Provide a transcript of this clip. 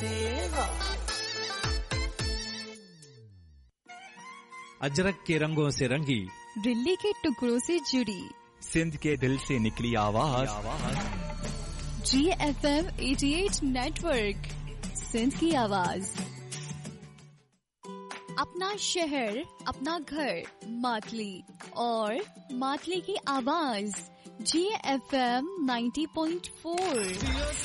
अजरक के रंगों से रंगी, दिल्ली के टुकड़ों से जुड़ी, सिंध के दिल से निकली आवाज। GFM 88 नेटवर्क, सिंध की आवाज। अपना शहर, अपना घर, मातली और मातली की आवाज। GFM 90.4।